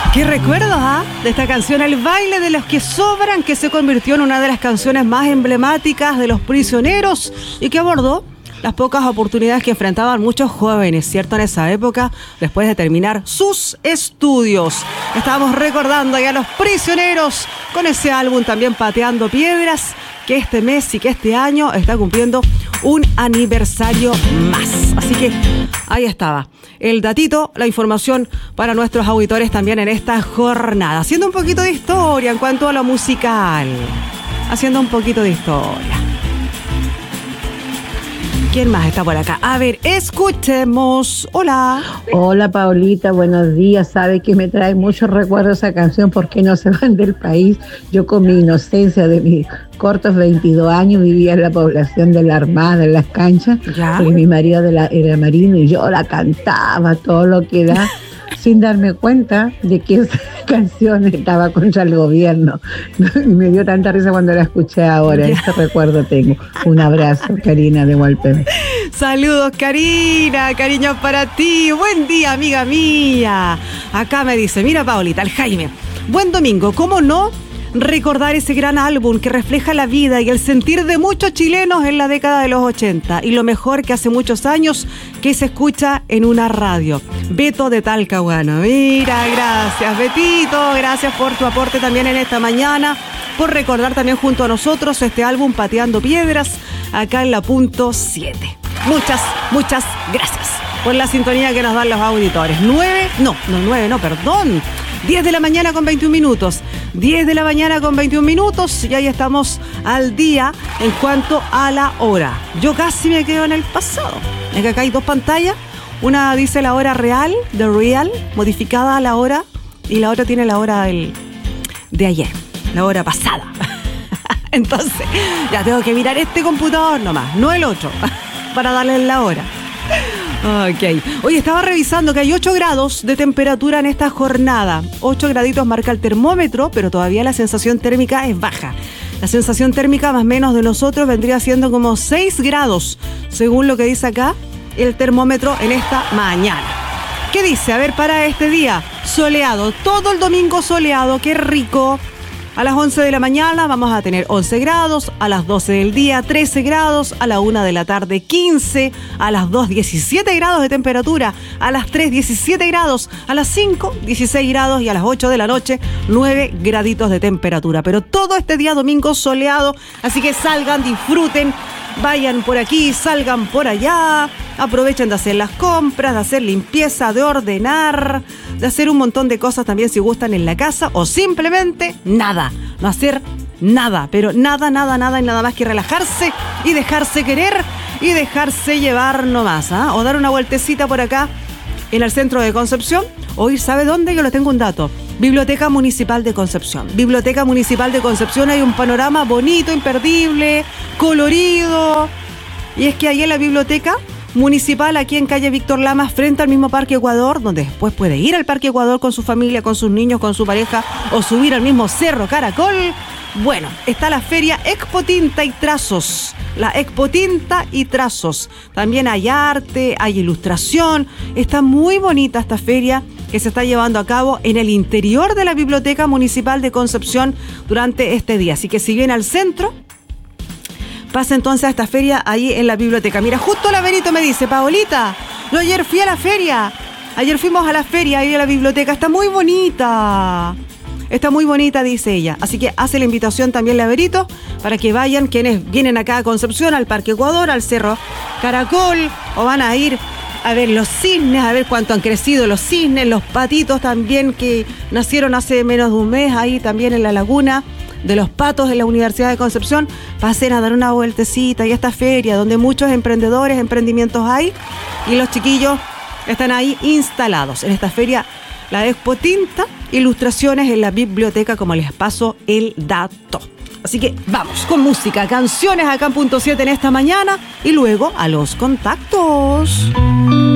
¿Qué recuerdos, de esta canción El baile de los que sobran, que se convirtió en una de las canciones más emblemáticas de Los Prisioneros y que abordó las pocas oportunidades que enfrentaban muchos jóvenes, ¿cierto? En esa época, después de terminar sus estudios. Estábamos recordando ya a Los Prisioneros con ese álbum también Pateando Piedras, que este mes y que este año está cumpliendo un aniversario más. Así que ahí estaba el datito, la información para nuestros auditores también en esta jornada. Haciendo un poquito de historia en cuanto a lo musical. Haciendo un poquito de historia. ¿Quién más está por acá? A ver, escuchemos. Hola. Hola, Paulita, buenos días. Sabe que me trae muchos recuerdos esa canción, ¿Por qué no se van del país? Yo con mi inocencia de mis cortos 22 años vivía en la población de la Armada, en las canchas, ¿ya? Porque mi marido era marino y yo la cantaba todo lo que da, sin darme cuenta de que esa canción estaba contra el gobierno. Y me dio tanta risa cuando la escuché ahora. Ese recuerdo tengo. Un abrazo, Karina de Hualpén. Saludos, Karina, cariños para ti. Buen día, amiga mía. Acá me dice, mira, Paulita, el Jaime, buen domingo, ¿cómo no recordar ese gran álbum que refleja la vida y el sentir de muchos chilenos en la década de los 80 y lo mejor que hace muchos años que se escucha en una radio? Beto de Talcahuano. Mira, gracias, Betito, gracias por tu aporte también en esta mañana, por recordar también junto a nosotros este álbum Pateando Piedras acá en la punto 7. Muchas gracias por la sintonía que nos dan los auditores. 10 de la mañana con 21 minutos. 10 de la mañana con 21 minutos y ahí estamos al día en cuanto a la hora. Yo casi me quedo en el pasado. Es que acá hay dos pantallas. Una dice la hora real, the real, modificada a la hora, y la otra tiene la hora de ayer, la hora pasada. Entonces, ya tengo que mirar este computador nomás, no el otro, para darle la hora. Ok. Hoy estaba revisando que hay 8 grados de temperatura en esta jornada. 8 graditos marca el termómetro, pero todavía la sensación térmica es baja. La sensación térmica más o menos de nosotros vendría siendo como 6 grados, según lo que dice acá el termómetro en esta mañana. ¿Qué dice? A ver, para este día, soleado, todo el domingo soleado, qué rico. A las 11 de la mañana vamos a tener 11 grados, a las 12 del día 13 grados, a la 1 de la tarde 15, a las 2 17 grados de temperatura, a las 3 17 grados, a las 5 16 grados y a las 8 de la noche 9 graditos de temperatura. Pero todo este día domingo soleado, así que salgan, disfruten, vayan por aquí, salgan por allá, aprovechen de hacer las compras, de hacer limpieza, de ordenar, de hacer un montón de cosas también si gustan en la casa o simplemente nada, no hacer nada, pero nada y nada más que relajarse y dejarse querer y dejarse llevar nomás, o dar una vueltecita por acá en el centro de Concepción o ir, ¿sabe dónde? Yo le tengo un dato. Biblioteca Municipal de Concepción. Biblioteca Municipal de Concepción, hay un panorama bonito, imperdible, colorido. Y es que ahí en la biblioteca municipal, aquí en calle Víctor Lamas, frente al mismo Parque Ecuador, donde después puede ir al Parque Ecuador con su familia, con sus niños, con su pareja, o subir al mismo Cerro Caracol. Bueno, está la feria Expo Tinta y Trazos. La Expo Tinta y Trazos. También hay arte, hay ilustración. Está muy bonita esta feria que se está llevando a cabo en el interior de la Biblioteca Municipal de Concepción durante este día. Así que si viene al centro, pasa entonces a esta feria ahí en la biblioteca. Mira, justo la Benito me dice, Paolita, yo ayer fui a la feria. Ayer fuimos a la feria ahí de la biblioteca. Está muy bonita. Está muy bonita, dice ella. Así que hace la invitación también la Berito para que vayan quienes vienen acá a Concepción, al Parque Ecuador, al Cerro Caracol, o van a ir a ver los cisnes, a ver cuánto han crecido los cisnes, los patitos también que nacieron hace menos de un mes ahí también en la laguna de los patos de la Universidad de Concepción. Pasen a dar una vueltecita y a esta feria donde muchos emprendedores, emprendimientos hay y los chiquillos están ahí instalados en esta feria. La Expo Tinta, ilustraciones en la biblioteca, como les paso el dato. Así que vamos con música, canciones acá en punto 7 en esta mañana y luego a los contactos.